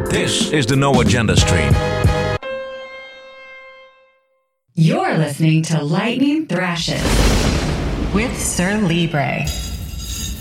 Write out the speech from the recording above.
This is the No Agenda Stream. You're listening to Lightning Thrashes with Sir Libre.